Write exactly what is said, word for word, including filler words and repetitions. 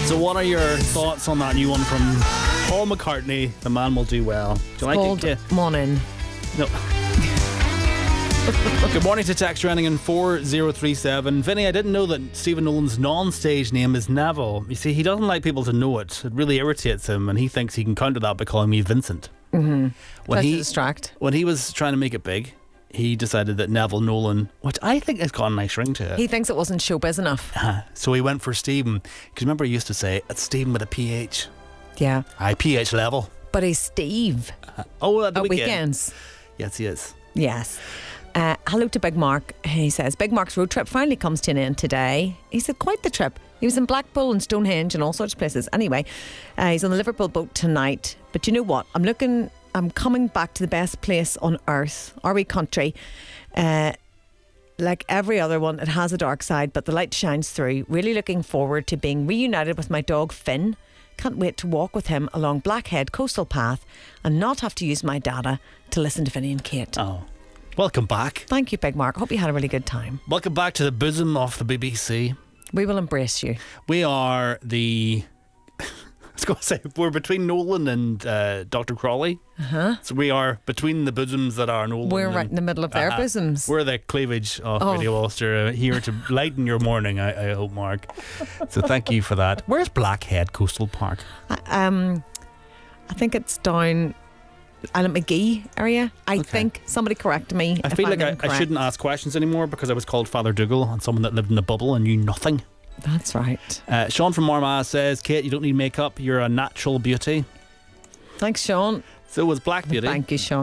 So what are your thoughts on that new one from Paul McCartney? The Man Will Do Well. Do you like Called it? Morning. No. Good morning to text running in four zero three seven. Vinny, I didn't know that Stephen Nolan's non-stage name is Neville. You see, he doesn't like people to know it. It really irritates him, and he thinks he can counter that by calling me Vincent. Mm-hmm. When Tries he to distract. when he was trying to make it big, he decided that Neville Nolan, which I think has got a nice ring to it. He thinks it wasn't showbiz enough. Uh, so he went for Stephen. Because remember, he used to say, it's Stephen with a P H. Yeah. Aye, P H level. But he's Steve Uh, oh, at the at weekend. weekends. Yes, he is. Yes. Uh, hello to Big Mark. He says, Big Mark's road trip finally comes to an end today. He said, quite the trip. He was in Blackpool and Stonehenge and all sorts of places. Anyway, uh, he's on the Liverpool boat tonight. But you know what? I'm looking, I'm coming back to the best place on earth, our wee country. Uh, like every other one, it has a dark side, but the light shines through. Really looking forward to being reunited with my dog Finn. Can't wait to walk with him along Blackhead Coastal Path and not have to use my data to listen to Vinny and Kate. Oh. Welcome back. Thank you, Big Mark. Hope you had a really good time. Welcome back to the bosom of the B B C. We will embrace you. We are the... I was going to say, we're between Nolan and uh, Doctor Crawley. Uh-huh. So we are between the bosoms that are Nolan. We're and, right in the middle of their uh-huh. bosoms. We're the cleavage of Oh. Radio Ulster, uh, here to lighten your morning, I, I hope, Mark. So thank you for that. Where's Blackhead Coastal Park? I, um, I think it's down Island McGee area. I Okay. think. Somebody correct me. I if feel I'm like I, I incorrect. shouldn't ask questions anymore because I was called Father Dougal and someone that lived in a bubble and knew nothing. That's right. Uh, Sean from Marmagh says, Kate, you don't need makeup. You're a natural beauty. Thanks, Sean. So was Black Beauty. Thank you, Sean.